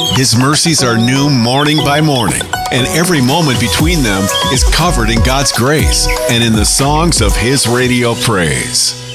His mercies are new morning by morning, and every moment between them is covered in God's grace and in the songs of His radio praise.